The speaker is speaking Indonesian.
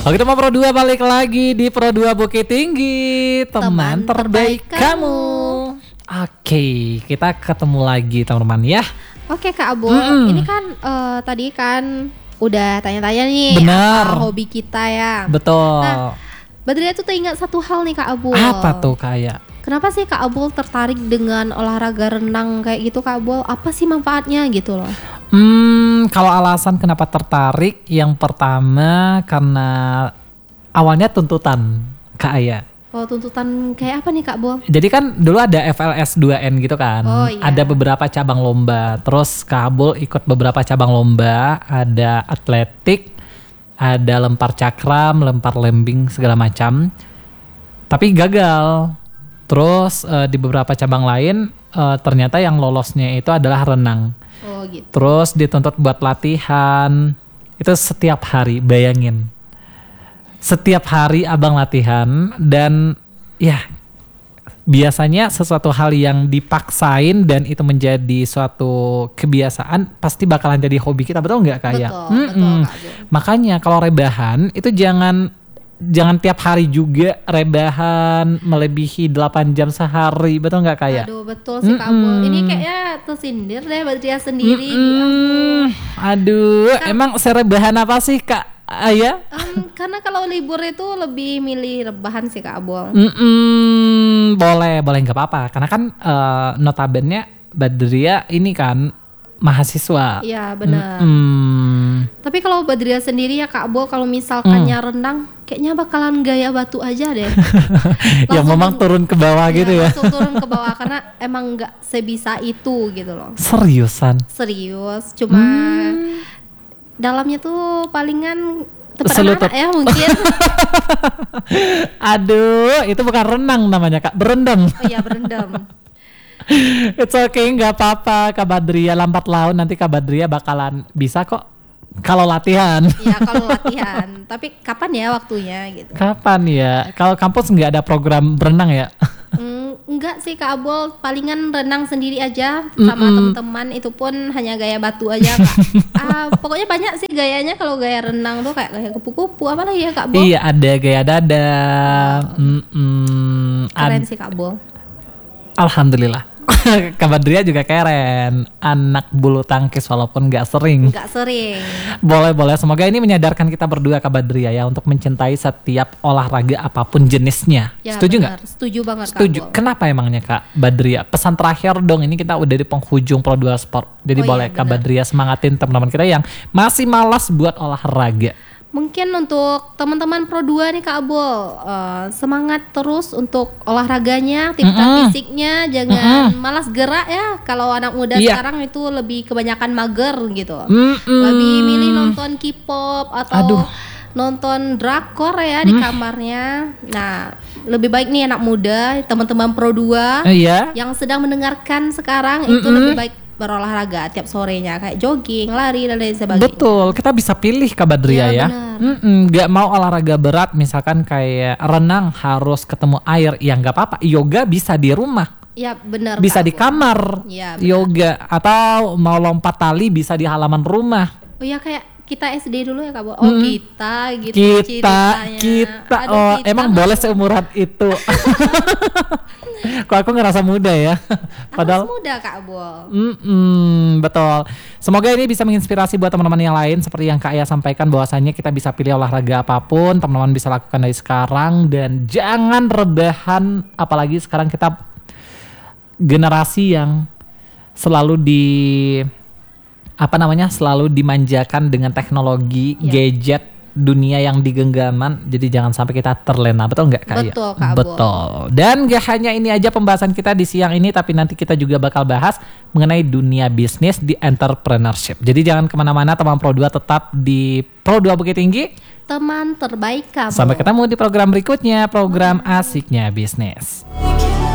Oke teman Pro 2 balik lagi di Pro 2 Bukit Tinggi, teman terbaik kamu. Oke, kita ketemu lagi teman-teman ya. Oke Kak Abul, ini kan tadi kan udah tanya-tanya nih. Benar. Apa hobi kita ya. Betul. Nah, Badria tuh teringat satu hal nih Kak Abul. Apa tuh kayak? Kenapa sih Kak Abul tertarik dengan olahraga renang kayak gitu Kak Abul? Apa sih manfaatnya gitu loh? Kalau alasan kenapa tertarik, yang pertama karena awalnya tuntutan Kak Aya. Oh, tuntutan kayak apa nih Kak Abul? Jadi kan dulu ada FLS 2N gitu kan. Oh, iya. Ada beberapa cabang lomba. Terus Kak Abul ikut beberapa cabang lomba. Ada atletik, ada lempar cakram, lempar lembing segala macam. Tapi gagal. Terus di beberapa cabang lain ternyata yang lolosnya itu adalah renang. Oh gitu. Terus dituntut buat latihan. Itu setiap hari, bayangin. Setiap hari abang latihan dan ya biasanya sesuatu hal yang dipaksain dan itu menjadi suatu kebiasaan pasti bakalan jadi hobi kita, betul nggak Kak ya? Betul, Kak. Makanya kalau rebahan itu jangan tiap hari juga rebahan melebihi 8 jam sehari, betul nggak Kak ya? Aduh betul sih Kak Abul. Ini kayaknya tersindir deh Badria sendiri. Aduh, emang serebahan apa sih Kak Aya? Karena kalau libur itu lebih milih rebahan sih Kak Abul. Boleh nggak apa-apa. Karena kan notabene Badria ini kan mahasiswa. Iya benar. Tapi kalau Badria sendiri ya Kak Abul, kalau misalkannya renang, kayaknya bakalan gaya batu aja deh. Ya memang turun ke bawah gitu ya. Langsung turun ke bawah karena emang nggak sebisa itu gitu loh. Seriusan? Serius, cuma dalamnya tuh palingan tempat Selutut. anak ya mungkin. Aduh, itu bukan renang namanya Kak, berendam. Oh iya berendam. It's okay, nggak apa-apa Kak Badria, lambat laun nanti Kak Badria bakalan bisa kok kalau latihan. Iya kalau latihan. Tapi kapan ya waktunya gitu? Kapan ya? Kalau kampus nggak ada program berenang ya? Enggak sih Kak Abul, palingan renang sendiri aja sama teman-teman, itu pun hanya gaya batu aja Kak. Pokoknya banyak sih gayanya kalau gaya renang tuh, kayak gaya kupu-kupu apa lagi ya Kak Abul? Iya, ada gaya dada. Keren sih Kak Abul. Alhamdulillah. Kak Badria juga keren, anak bulu tangkis walaupun nggak sering. Boleh. Semoga ini menyadarkan kita berdua Kak Badria ya untuk mencintai setiap olahraga apapun jenisnya. Ya, setuju nggak? Setuju banget Kak. Setuju. Kenapa emangnya Kak Badria? Pesan terakhir dong, ini kita udah di penghujung Pro 2 Sport. Jadi boleh Kak Badria semangatin teman-teman kita yang masih malas buat olahraga. Mungkin untuk teman-teman Pro 2 nih Kak Abul, semangat terus untuk olahraganya, aktivitas fisiknya, jangan malas gerak ya. Kalau anak muda sekarang itu lebih kebanyakan mager gitu. Lebih milih nonton K-pop atau nonton drakor ya di kamarnya. Nah, lebih baik nih anak muda, teman-teman Pro 2 yang sedang mendengarkan sekarang itu lebih baik berolahraga tiap sorenya, kayak jogging, lari dan lain sebagainya. Betul, kita bisa pilih Kak Badria ya. Gak mau olahraga berat, misalkan kayak renang harus ketemu air, ya nggak apa-apa. Yoga bisa di rumah. Ya benar. Bisa di kamar. Ya, yoga atau mau lompat tali bisa di halaman rumah. Oh ya, kayak kita SD dulu ya Kak Bo. Oh kita gitu ceritanya. Kita. Aduh, kita emang boleh seumuran itu. Kok aku ngerasa muda ya. Padahal muda Kak Bo. Betul. Semoga ini bisa menginspirasi buat teman-teman yang lain, seperti yang Kak Aya sampaikan bahwasannya kita bisa pilih olahraga apapun, teman-teman bisa lakukan dari sekarang dan jangan rebahan, apalagi sekarang kita generasi yang selalu selalu dimanjakan dengan teknologi, gadget, dunia yang digenggaman. Jadi jangan sampai kita terlena, betul nggak Kak? Betul Kak. Betul. Dan gak hanya ini aja pembahasan kita di siang ini, tapi nanti kita juga bakal bahas mengenai dunia bisnis di entrepreneurship. Jadi jangan kemana-mana teman Pro 2, tetap di Pro 2 Bukit Tinggi, teman terbaik kamu. Sampai ketemu di program berikutnya, program Asiknya Bisnis.